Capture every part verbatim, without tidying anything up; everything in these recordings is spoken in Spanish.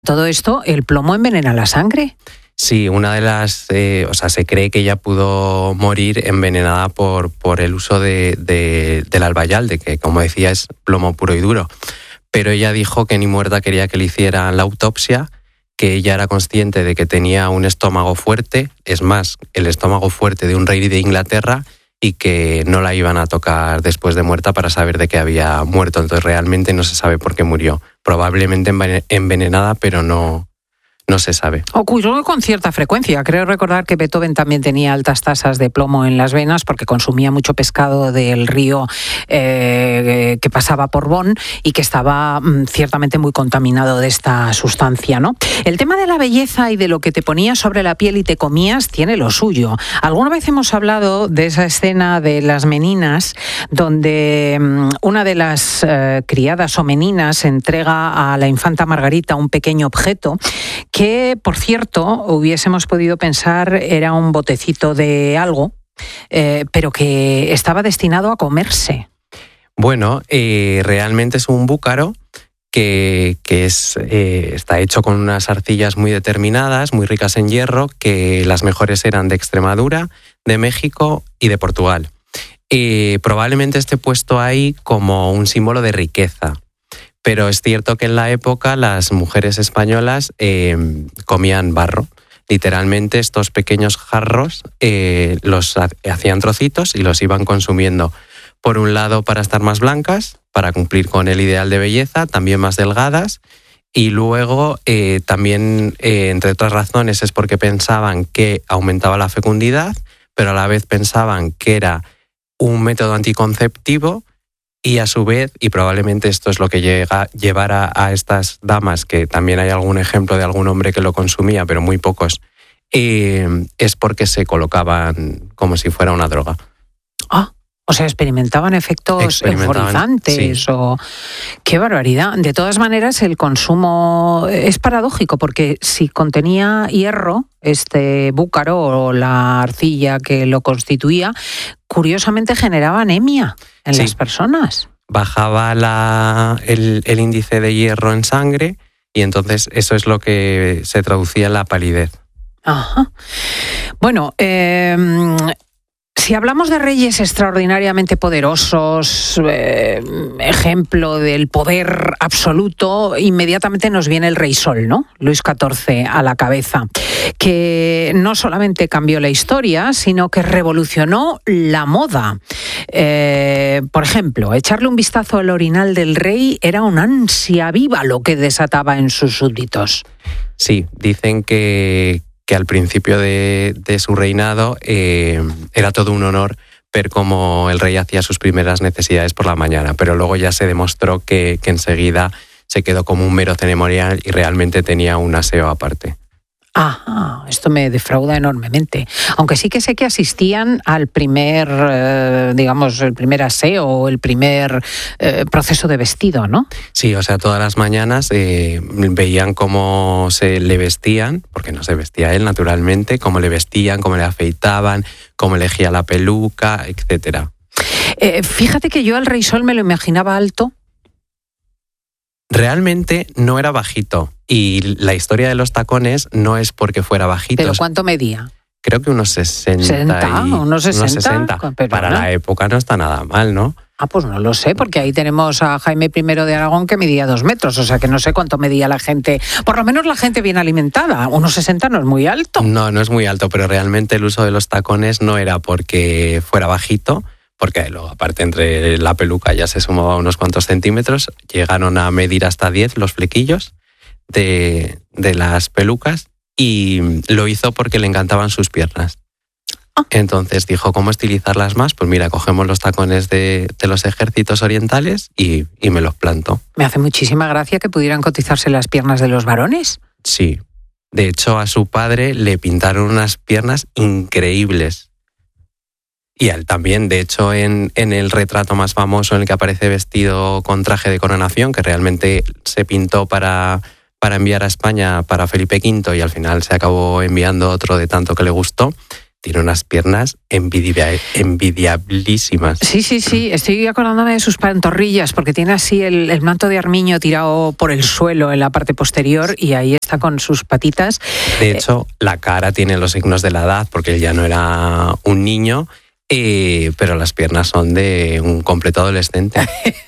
todo esto, ¿el plomo envenena la sangre? Sí, una de las, eh, o sea, se cree que ella pudo morir envenenada por, por el uso de, de, del albayalde, que como decía es plomo puro y duro. Pero ella dijo que ni muerta quería que le hicieran la autopsia, que ella era consciente de que tenía un estómago fuerte, es más, el estómago fuerte de un rey de Inglaterra, y que no la iban a tocar después de muerta para saber de qué había muerto. Entonces realmente no se sabe por qué murió. Probablemente envenenada, pero no... No se sabe. Ocurrió con cierta frecuencia. Creo recordar que Beethoven también tenía altas tasas de plomo en las venas porque consumía mucho pescado del río eh, que pasaba por Bonn y que estaba mm, ciertamente muy contaminado de esta sustancia, ¿no? El tema de la belleza y de lo que te ponías sobre la piel y te comías tiene lo suyo. Alguna vez hemos hablado de esa escena de las meninas donde mm, una de las eh, criadas o meninas entrega a la infanta Margarita un pequeño objeto que que, por cierto, hubiésemos podido pensar era un botecito de algo, eh, pero que estaba destinado a comerse. Bueno, eh, realmente es un búcaro que, que es, eh, está hecho con unas arcillas muy determinadas, muy ricas en hierro, que las mejores eran de Extremadura, de México y de Portugal. Eh, probablemente esté puesto ahí como un símbolo de riqueza. Pero es cierto que en la época las mujeres españolas eh, comían barro. Literalmente estos pequeños jarros eh, los hacían trocitos y los iban consumiendo. Por un lado para estar más blancas, para cumplir con el ideal de belleza, también más delgadas. Y luego eh, también, eh, entre otras razones, es porque pensaban que aumentaba la fecundidad, pero a la vez pensaban que era un método anticonceptivo. Y a su vez, y probablemente esto es lo que llega, llevara a estas damas, que también hay algún ejemplo de algún hombre que lo consumía, pero muy pocos, eh, es porque se colocaban como si fuera una droga. Ah, o sea, experimentaban efectos experimentaban, euforizantes. Sí. O... ¡Qué barbaridad! De todas maneras, el consumo es paradójico, porque si contenía hierro, este búcaro o la arcilla que lo constituía, curiosamente generaba anemia en sí. las personas. Bajaba la, el, el índice de hierro en sangre y entonces eso es lo que se traducía en la palidez. Ajá. Bueno, eh, si hablamos de reyes extraordinariamente poderosos, eh, ejemplo del poder absoluto, inmediatamente nos viene el Rey Sol, ¿no? Luis catorce a la cabeza, que no solamente cambió la historia, sino que revolucionó la moda. Eh, por ejemplo, echarle un vistazo al orinal del rey era una ansia viva lo que desataba en sus súbditos. Sí, dicen que... que al principio de, de su reinado eh, era todo un honor ver cómo el rey hacía sus primeras necesidades por la mañana, pero luego ya se demostró que, que enseguida se quedó como un mero ceremonial y realmente tenía un aseo aparte. Ah, esto me defrauda enormemente. Aunque sí que sé que asistían al primer, eh, digamos, el primer aseo o el primer eh, proceso de vestido, ¿no? Sí, o sea, todas las mañanas eh, veían cómo se le vestían, porque no se vestía él naturalmente, cómo le vestían, cómo le afeitaban, cómo elegía la peluca, etcétera. Eh, fíjate que yo al Rey Sol me lo imaginaba alto. Realmente no era bajito. Y la historia de los tacones no es porque fuera bajito. ¿Pero cuánto medía? Creo que unos sesenta. ¿sesenta? Y, ¿Unos sesenta? Unos sesenta. Pero Para no. la época no está nada mal, ¿no? Ah, pues no lo sé, porque ahí tenemos a Jaime primero de Aragón que medía dos metros, o sea que no sé cuánto medía la gente, por lo menos la gente bien alimentada. Unos sesenta no es muy alto. No, no es muy alto, pero realmente el uso de los tacones no era porque fuera bajito, porque luego aparte entre la peluca ya se sumaba unos cuantos centímetros, llegaron a medir hasta diez los flequillos de, de las pelucas y lo hizo porque le encantaban sus piernas. Entonces dijo, ¿cómo estilizarlas más? Pues mira, cogemos los tacones de, de los ejércitos orientales y, y me los planto. Me hace muchísima gracia que pudieran cotizarse las piernas de los varones. Sí. De hecho, a su padre le pintaron unas piernas increíbles. Y a él también. De hecho, en, en el retrato más famoso en el que aparece vestido con traje de coronación, que realmente se pintó para, para enviar a España para Felipe quinto y al final se acabó enviando otro de tanto que le gustó, tiene unas piernas envidia, envidiablísimas. Sí, sí, sí, estoy acordándome de sus pantorrillas, porque tiene así el, el manto de armiño tirado por el suelo en la parte posterior y ahí está con sus patitas. De hecho, la cara tiene los signos de la edad, porque él ya no era un niño, eh, pero las piernas son de un completo adolescente.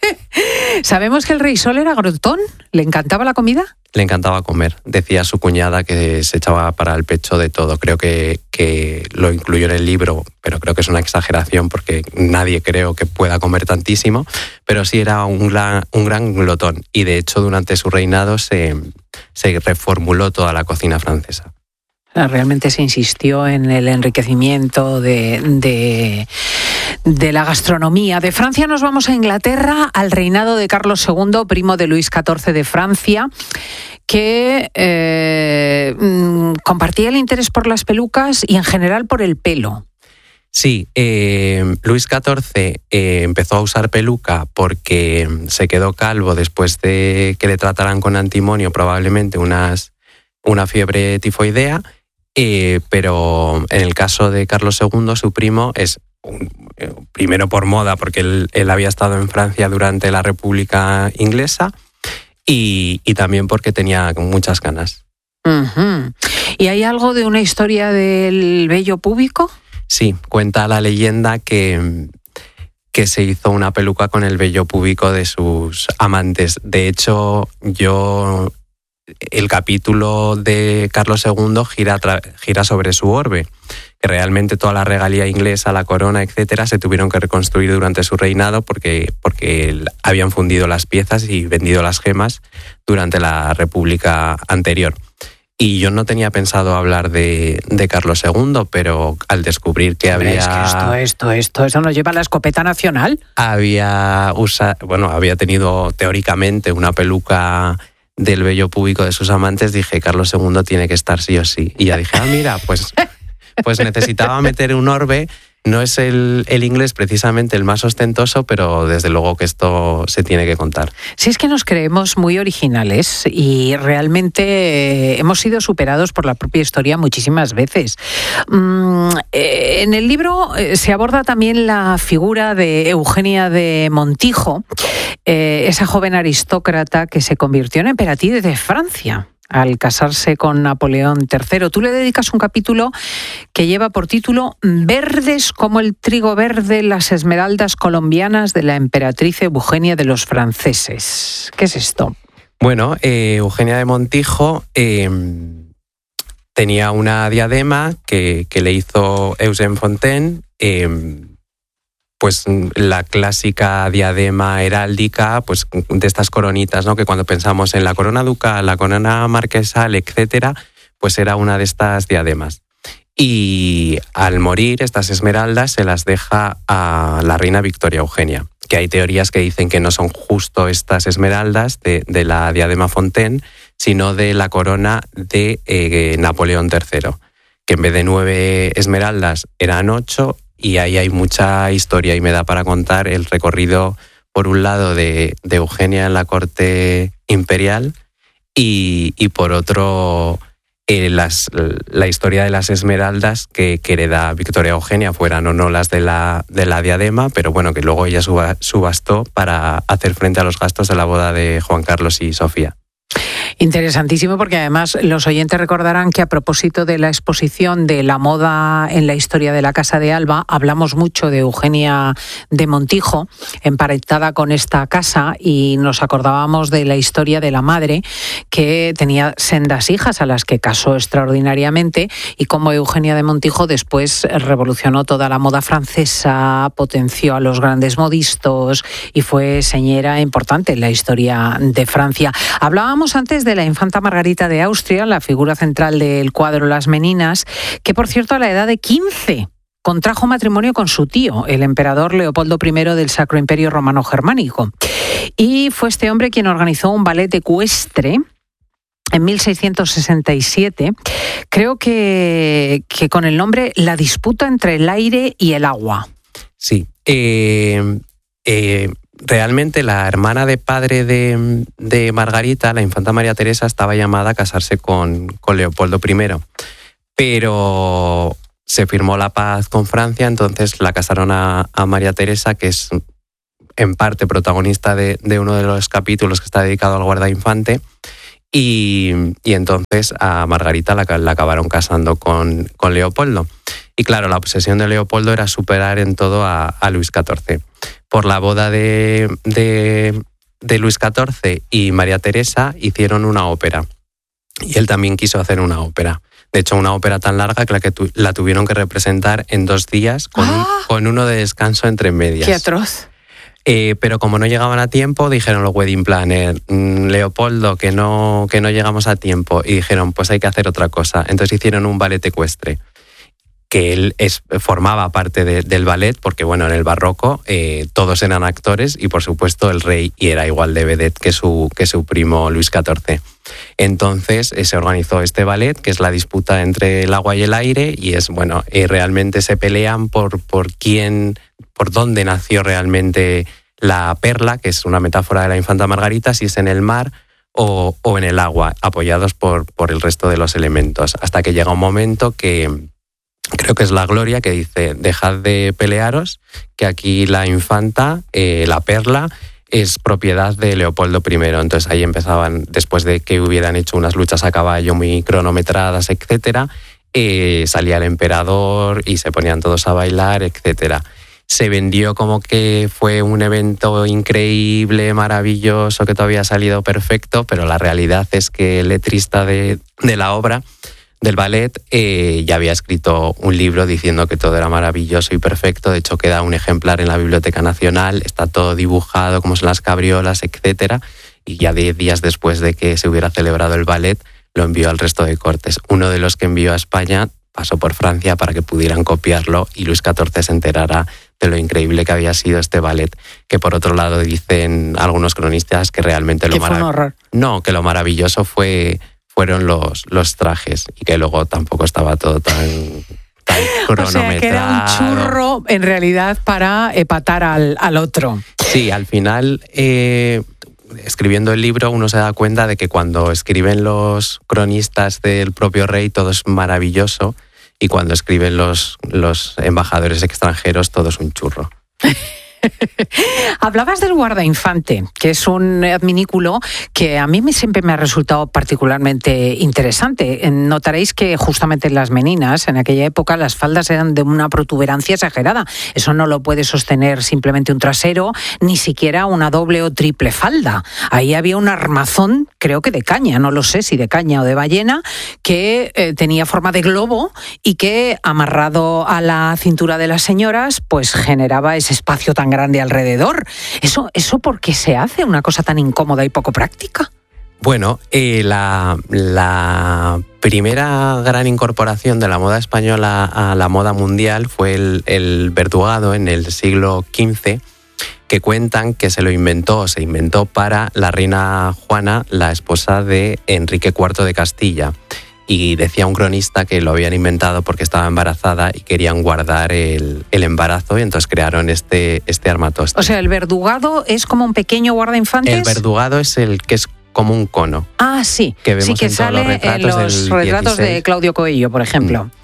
¿Sabemos que el rey Sol era glotón? ¿Le encantaba la comida? Le encantaba comer. Decía su cuñada que se echaba para el pecho de todo. Creo que, que lo incluyó en el libro, pero creo que es una exageración porque nadie creo que pueda comer tantísimo. Pero sí era un gran, un gran glotón. Y de hecho, durante su reinado se, se reformuló toda la cocina francesa. Realmente se insistió en el enriquecimiento de, de, de la gastronomía. De Francia nos vamos a Inglaterra, al reinado de Carlos segundo, primo de Luis catorce de Francia, que eh, compartía el interés por las pelucas y en general por el pelo. Sí, eh, Luis catorce eh, empezó a usar peluca porque se quedó calvo después de que le trataran con antimonio probablemente unas, una fiebre tifoidea. Eh, pero en el caso de Carlos segundo, su primo, es un, eh, primero por moda, porque él, él había estado en Francia durante la República Inglesa, y, y también porque tenía muchas ganas. Uh-huh. ¿Y hay algo de una historia del vello púbico? Sí, cuenta la leyenda que, que se hizo una peluca con el vello púbico de sus amantes. De hecho, yo... el capítulo de Carlos segundo gira, gira sobre su orbe, que realmente toda la regalía inglesa, la corona, etcétera, se tuvieron que reconstruir durante su reinado porque, porque habían fundido las piezas y vendido las gemas durante la República anterior. Y yo no tenía pensado hablar de, de Carlos segundo, pero al descubrir que había... Es que esto, esto, esto, eso nos lleva a la escopeta nacional. Había, usa, bueno, había tenido teóricamente una peluca del vello púbico de sus amantes, dije, Carlos segundo tiene que estar sí o sí. Y ya dije, ah, mira, pues, pues necesitaba meter un orbe. No es el, el inglés precisamente el más ostentoso, pero desde luego que esto se tiene que contar. Sí, es que nos creemos muy originales y realmente hemos sido superados por la propia historia muchísimas veces. En el libro se aborda también la figura de Eugenia de Montijo, esa joven aristócrata que se convirtió en emperatriz de Francia al casarse con Napoleón tercero. Tú le dedicas un capítulo que lleva por título Verdes como el trigo verde, las esmeraldas colombianas de la emperatriz Eugenia de los franceses. ¿Qué es esto? Bueno, eh, Eugenia de Montijo eh, tenía una diadema que, que le hizo Eugène Fontaine, eh, pues la clásica diadema heráldica, pues de estas coronitas, ¿no? Que cuando pensamos en la corona ducal, la corona marquesal, etcétera, pues era una de estas diademas. Y al morir, estas esmeraldas se las deja a la reina Victoria Eugenia, que hay teorías que dicen que no son justo estas esmeraldas de, de la diadema Fontaine, sino de la corona de eh, Napoleón tercero, que en vez de nueve esmeraldas eran ocho. Y ahí hay mucha historia y me da para contar el recorrido, por un lado, de, de Eugenia en la corte imperial y, y por otro, eh, las, la historia de las esmeraldas que, que hereda Victoria Eugenia, fueran o no las de la, de la diadema, pero bueno, que luego ella suba, subastó para hacer frente a los gastos de la boda de Juan Carlos y Sofía. Interesantísimo, porque además los oyentes recordarán que a propósito de la exposición de la moda en la historia de la Casa de Alba, hablamos mucho de Eugenia de Montijo, emparentada con esta casa, y nos acordábamos de la historia de la madre, que tenía sendas hijas a las que casó extraordinariamente, y cómo Eugenia de Montijo después revolucionó toda la moda francesa, potenció a los grandes modistos y fue señera importante en la historia de Francia. Hablábamos antes de de la infanta Margarita de Austria, la figura central del cuadro Las Meninas, que por cierto a la edad de quince contrajo matrimonio con su tío, el emperador Leopoldo primero del Sacro Imperio Romano Germánico. Y fue este hombre quien organizó un ballet ecuestre en mil seiscientos sesenta y siete, creo que, que con el nombre La disputa entre el aire y el agua. Sí, eh, eh... realmente la hermana de padre de, de Margarita, la infanta María Teresa, estaba llamada a casarse con, con Leopoldo primero. Pero se firmó la paz con Francia, entonces la casaron a, a María Teresa, que es en parte protagonista de, de uno de los capítulos que está dedicado al guardainfante, y, y entonces a Margarita la, la acabaron casando con, con Leopoldo. Y claro, la obsesión de Leopoldo era superar en todo a, a Luis catorce. Por la boda de, de, de Luis catorce y María Teresa hicieron una ópera, y él también quiso hacer una ópera. De hecho, una ópera tan larga que la, que tu, la tuvieron que representar en dos días con, ¡ah! con uno de descanso entre medias. ¡Qué atroz! Eh, pero como no llegaban a tiempo, dijeron los wedding planners, Leopoldo, que no, que no llegamos a tiempo. Y dijeron, pues hay que hacer otra cosa. Entonces hicieron un ballet ecuestre, que él es, formaba parte de, del ballet, porque bueno, en el barroco eh, todos eran actores y por supuesto el rey y era igual de vedette que su, que su primo Luis catorce. Entonces eh, se organizó este ballet, que es la disputa entre el agua y el aire, y es, bueno, eh, realmente se pelean por, por quién, por dónde nació realmente la perla, que es una metáfora de la infanta Margarita, si es en el mar o, o en el agua, apoyados por, por el resto de los elementos, hasta que llega un momento que creo que es la Gloria, que dice, dejad de pelearos, que aquí la infanta, eh, la perla, es propiedad de Leopoldo primero. Entonces ahí empezaban, después de que hubieran hecho unas luchas a caballo muy cronometradas, etcétera, eh, salía el emperador y se ponían todos a bailar, etcétera. Se vendió como que fue un evento increíble, maravilloso, que todo había salido perfecto, pero la realidad es que el letrista de, de la obra, del ballet, eh, ya había escrito un libro diciendo que todo era maravilloso y perfecto. De hecho, queda un ejemplar en la Biblioteca Nacional, está todo dibujado, como son las cabriolas, etcétera. Y ya diez días después de que se hubiera celebrado el ballet, lo envió al resto de cortes. Uno de los que envió a España pasó por Francia para que pudieran copiarlo y Luis catorce se enterara de lo increíble que había sido este ballet, que por otro lado dicen algunos cronistas que realmente lo maravilloso... No, que lo maravilloso fue... fueron los, los trajes y que luego tampoco estaba todo tan, tan cronometrado. O sea, que era un churro en realidad para epatar al, al otro. Sí, al final, eh, escribiendo el libro, uno se da cuenta de que cuando escriben los cronistas del propio rey todo es maravilloso y cuando escriben los, los embajadores extranjeros todo es un churro. Hablabas del guardainfante, que es un adminículo que a mí siempre me ha resultado particularmente interesante. Notaréis que justamente en las meninas, en aquella época, las faldas eran de una protuberancia exagerada. Eso no lo puede sostener simplemente un trasero, ni siquiera una doble o triple falda. Ahí había un armazón, creo que de caña, no lo sé si de caña o de ballena, que eh, tenía forma de globo y que, amarrado a la cintura de las señoras, pues generaba ese espacio tan grande alrededor. ¿Eso, eso por qué se hace una cosa tan incómoda y poco práctica? Bueno, eh, la, la primera gran incorporación de la moda española a la moda mundial fue el, el verdugado en el siglo quince, que cuentan que se lo inventó, se inventó para la reina Juana, la esposa de Enrique cuarto de Castilla. Y decía un cronista que lo habían inventado porque estaba embarazada y querían guardar el, el embarazo y entonces crearon este, este armatoste. O sea, ¿el verdugado es como un pequeño guardainfantes? El verdugado es el que es como un cono. Ah, sí. Que vemos sí, que en sale todos los retratos, en los retratos dieciséis. De Claudio Coello, por ejemplo. Mm.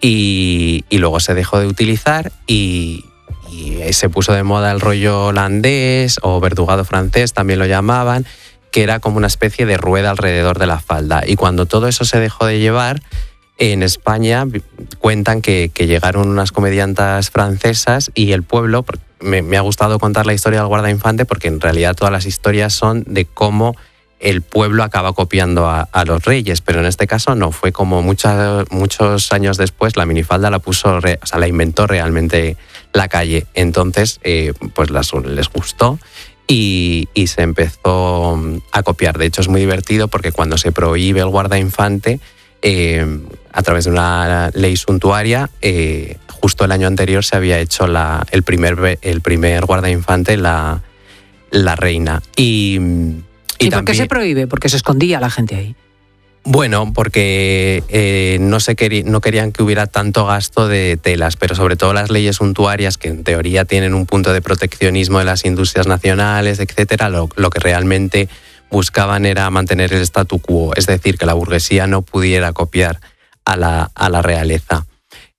Y, y luego se dejó de utilizar y, y se puso de moda el rollo holandés o verdugado francés, también lo llamaban, que era como una especie de rueda alrededor de la falda. Y cuando todo eso se dejó de llevar, en España cuentan que, que llegaron unas comediantas francesas y el pueblo, me, me ha gustado contar la historia del guardainfante porque en realidad todas las historias son de cómo el pueblo acaba copiando a, a los reyes, pero en este caso no, fue como mucha, muchos años después la minifalda la puso, re, o sea, la inventó realmente la calle. Entonces, eh, pues las, les gustó. Y, y se empezó a copiar. De hecho, es muy divertido porque cuando se prohíbe el guardainfante, eh, a través de una ley suntuaria, eh, justo el año anterior se había hecho la, el, primer, el primer guardainfante, la, la reina. Y, y, ¿Y también, por qué se prohíbe? Porque se escondía la gente ahí. Bueno, porque eh, no, se querí, no querían que hubiera tanto gasto de telas, pero sobre todo las leyes suntuarias, que en teoría tienen un punto de proteccionismo de las industrias nacionales, etcétera, lo, lo que realmente buscaban era mantener el statu quo, es decir, que la burguesía no pudiera copiar a la, a la realeza.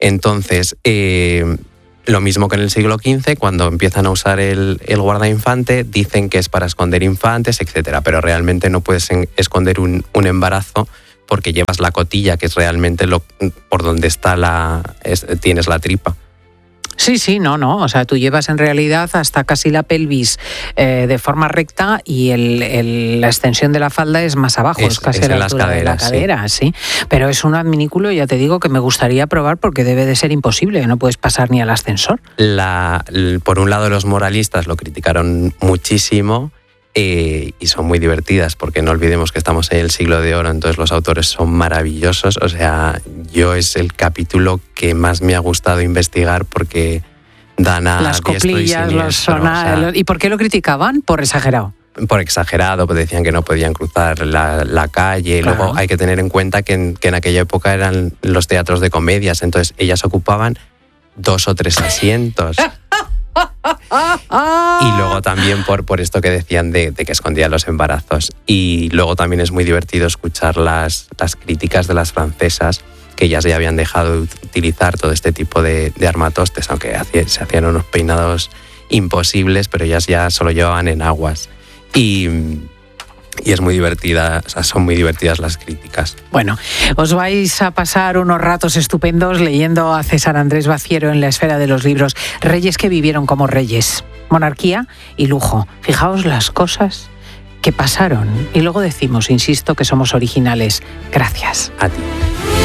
Entonces, eh, lo mismo que en el siglo quince, cuando empiezan a usar el, el guardainfante, dicen que es para esconder infantes, etcétera, pero realmente no puedes en, esconder un, un embarazo porque llevas la cotilla, que es realmente lo, por donde está la, es, tienes la tripa. Sí, sí, no, no. O sea, tú llevas en realidad hasta casi la pelvis eh, de forma recta y el, el, la extensión de la falda es más abajo, es, es casi es a la las altura caderas, de la cadera, sí. sí. Pero es un adminículo, ya te digo, que me gustaría probar porque debe de ser imposible, no puedes pasar ni al ascensor. La, por un lado, los moralistas lo criticaron muchísimo. Eh, y son muy divertidas porque no olvidemos que estamos en el siglo de oro, entonces los autores son maravillosos. O sea, yo es el capítulo que más me ha gustado investigar porque dan a las coplillas, los sonar, o sea, ¿y por qué lo criticaban? Por exagerado. Por exagerado, pues decían que no podían cruzar la, la calle. Claro. Luego hay que tener en cuenta que en, que en aquella época eran los teatros de comedias, entonces ellas ocupaban dos o tres asientos. Y luego también por, por esto que decían de, de que escondían los embarazos. Y luego también es muy divertido escuchar las, las críticas de las francesas, que ellas ya habían dejado de utilizar todo este tipo de, de armatostes, aunque hacía, se hacían unos peinados imposibles, pero ellas ya solo llevaban enaguas. Y... Y es muy divertida, o sea, son muy divertidas las críticas. Bueno, os vais a pasar unos ratos estupendos leyendo a César Andrés Baciero en la esfera de los libros. Reyes que vivieron como reyes, monarquía y lujo. Fijaos las cosas que pasaron. Y luego decimos, insisto, que somos originales. Gracias. A ti.